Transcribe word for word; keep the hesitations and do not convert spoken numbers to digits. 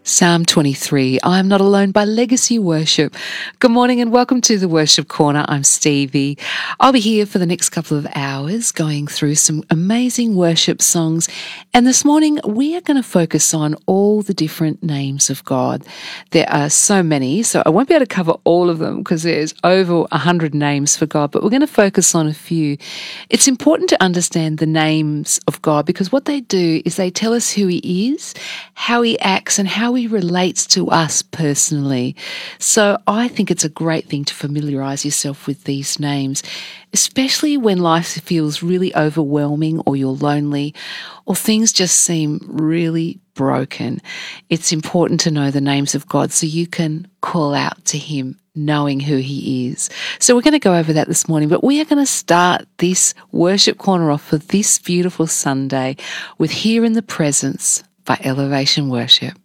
Psalm twenty-three, I Am Not Alone by Legacy Worship. Good morning and welcome to the Worship Corner. I'm Stevie. I'll be here for the next couple of hours going through some amazing worship songs. And this morning we are going to focus on all the different names of God. There are so many, so I won't be able to cover all of them because there's over a hundred names for God, but we're going to focus on a few. It's important to understand the names of God because what they do is they tell us who He is, how He acts, and how He relates to us personally. So I think it's a great thing to familiarize yourself with these names, especially when life feels really overwhelming or you're lonely or things just seem really broken. It's important to know the names of God so you can call out to Him knowing who He is. So we're going to go over that this morning, but we are going to start this worship corner off for this beautiful Sunday with Here in the Presence by Elevation Worship.